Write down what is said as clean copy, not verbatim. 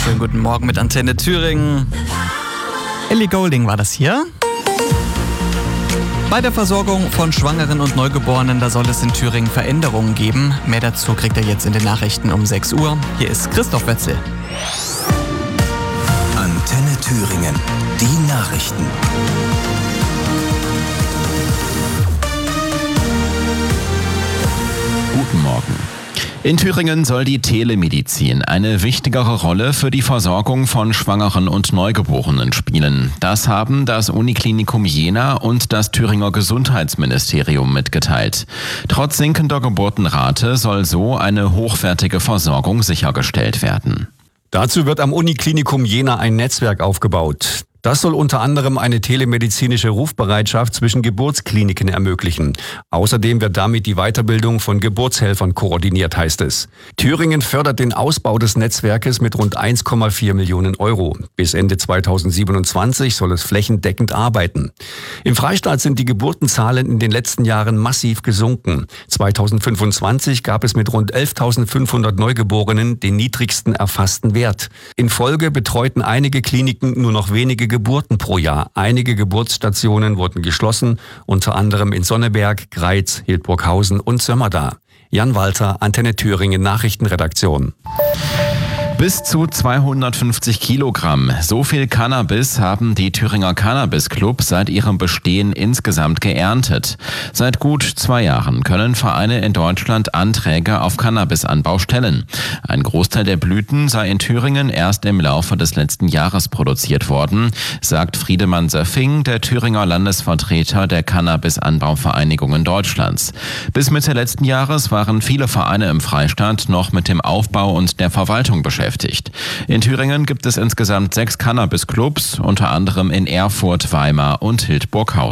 Schönen guten Morgen mit Antenne Thüringen. Ellie Goulding war das hier. Bei der Versorgung von Schwangeren und Neugeborenen, da soll es in Thüringen Veränderungen geben. Mehr dazu kriegt ihr jetzt in den Nachrichten um 6 Uhr. Hier ist Christoph Wetzel. Antenne Thüringen, die Nachrichten. Guten Morgen. In Thüringen soll die Telemedizin eine wichtigere Rolle für die Versorgung von Schwangeren und Neugeborenen spielen. Das haben das Uniklinikum Jena und das Thüringer Gesundheitsministerium mitgeteilt. Trotz sinkender Geburtenrate soll so eine hochwertige Versorgung sichergestellt werden. Dazu wird am Uniklinikum Jena ein Netzwerk aufgebaut. Das soll unter anderem eine telemedizinische Rufbereitschaft zwischen Geburtskliniken ermöglichen. Außerdem wird damit die Weiterbildung von Geburtshelfern koordiniert, heißt es. Thüringen fördert den Ausbau des Netzwerkes mit rund 1,4 Millionen Euro. Bis Ende 2027 soll es flächendeckend arbeiten. Im Freistaat sind die Geburtenzahlen in den letzten Jahren massiv gesunken. 2025 gab es mit rund 11.500 Neugeborenen den niedrigsten erfassten Wert. In Folge betreuten einige Kliniken nur noch wenige Geburten pro Jahr. Einige Geburtsstationen wurden geschlossen, unter anderem in Sonneberg, Greiz, Hildburghausen und Sömmerda. Jan Walter, Antenne Thüringen Nachrichtenredaktion. Bis zu 250 Kilogramm. So viel Cannabis haben die Thüringer Cannabis Club seit ihrem Bestehen insgesamt geerntet. Seit gut 2 Jahren können Vereine in Deutschland Anträge auf Cannabisanbau stellen. Ein Großteil der Blüten sei in Thüringen erst im Laufe des letzten Jahres produziert worden, sagt Friedemann Söffing, der Thüringer Landesvertreter der Cannabisanbauvereinigungen Deutschlands. Bis Mitte letzten Jahres waren viele Vereine im Freistaat noch mit dem Aufbau und der Verwaltung beschäftigt. In Thüringen gibt es insgesamt 6 Cannabis-Clubs, unter anderem in Erfurt, Weimar und Hildburghausen.